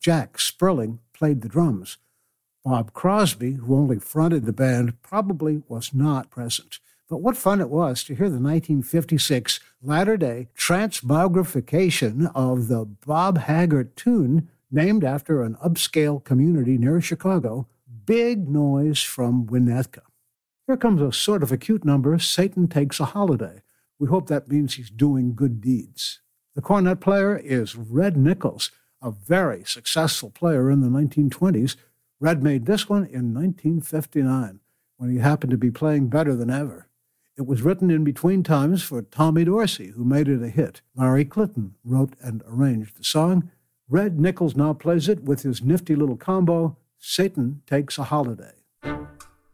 Jack Sperling played the drums. Bob Crosby, who only fronted the band, probably was not present. But what fun it was to hear the 1956 latter-day transmogrification of the Bob Haggart tune named after an upscale community near Chicago, Big Noise from Winnetka. Here comes a sort of a cute number, Satan Takes a Holiday. We hope that means he's doing good deeds. The cornet player is Red Nichols, a very successful player in the 1920s. Red made this one in 1959, when he happened to be playing better than ever. It was written in between times for Tommy Dorsey, who made it a hit. Larry Clinton wrote and arranged the song. Red Nichols now plays it with his nifty little combo, Satan Takes a Holiday.